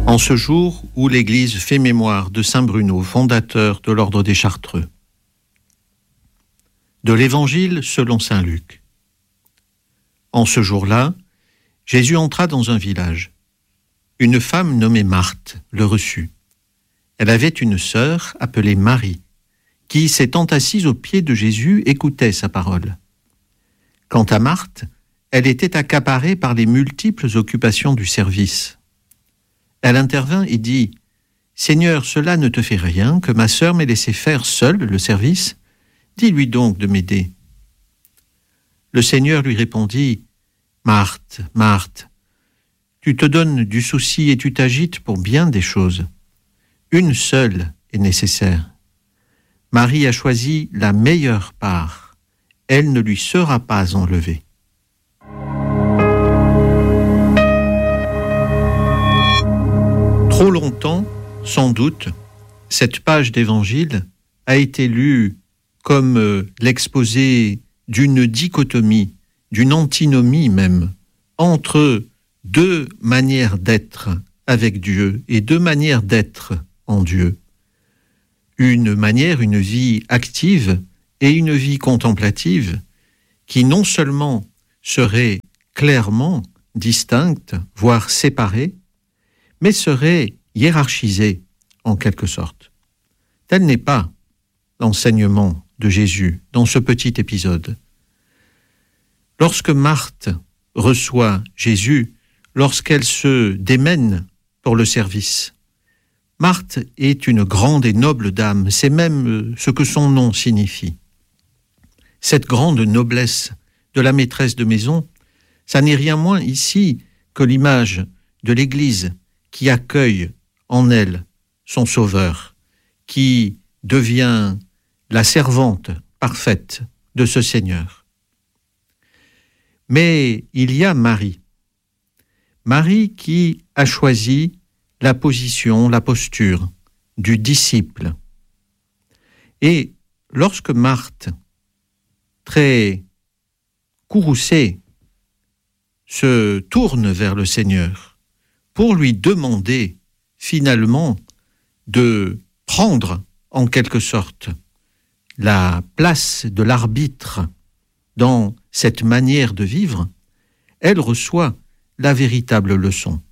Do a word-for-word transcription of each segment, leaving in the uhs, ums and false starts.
En ce jour où l'Église fait mémoire de saint Bruno, fondateur de l'ordre des Chartreux. De l'Évangile selon saint Luc. En ce jour-là, Jésus entra dans un village. Une femme nommée Marthe le reçut. Elle avait une sœur appelée Marie, qui, s'étant assise aux pieds de Jésus, écoutait sa parole. Quant à Marthe, elle était accaparée par les multiples occupations du service. Elle intervint et dit « Seigneur, cela ne te fait rien que ma sœur m'ait laissé faire seule le service ? Dis-lui donc de m'aider. » Le Seigneur lui répondit « Marthe, Marthe, tu te donnes du souci et tu t'agites pour bien des choses. Une seule est nécessaire. Marie a choisi la meilleure part. Elle ne lui sera pas enlevée. » Trop longtemps, sans doute, cette page d'évangile a été lue comme l'exposé d'une dichotomie, d'une antinomie même, entre deux manières d'être avec Dieu et deux manières d'être en Dieu. Une manière, une vie active et une vie contemplative qui non seulement serait clairement distincte, voire séparée, mais serait hiérarchisée en quelque sorte. Tel n'est pas l'enseignement de Jésus dans ce petit épisode. Lorsque Marthe reçoit Jésus, lorsqu'elle se démène pour le service, Marthe est une grande et noble dame, c'est même ce que son nom signifie. Cette grande noblesse de la maîtresse de maison, ça n'est rien moins ici que l'image de l'Église qui accueille en elle son Sauveur, qui devient la servante parfaite de ce Seigneur. Mais il y a Marie. Marie qui a choisi la position, la posture du disciple. Et lorsque Marthe, très courroucée, se tourne vers le Seigneur pour lui demander finalement de prendre en quelque sorte la place de l'arbitre dans cette manière de vivre, elle reçoit la véritable leçon.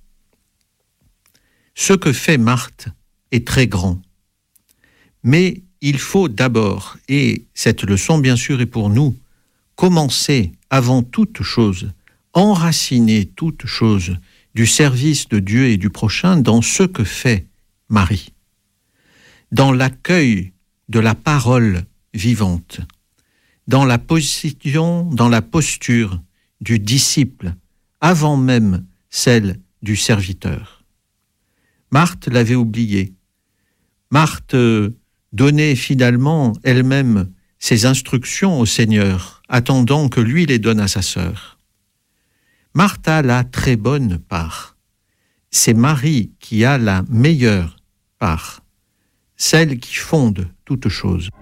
Ce que fait Marthe est très grand, mais il faut d'abord, et cette leçon bien sûr est pour nous, commencer avant toute chose, enraciner toute chose du service de Dieu et du prochain dans ce que fait Marie, dans l'accueil de la parole vivante, dans la position, dans la posture du disciple, avant même celle du serviteur. Marthe l'avait oublié. Marthe donnait finalement elle-même ses instructions au Seigneur, attendant que lui les donne à sa sœur. Marthe a la très bonne part. C'est Marie qui a la meilleure part, celle qui fonde toute chose.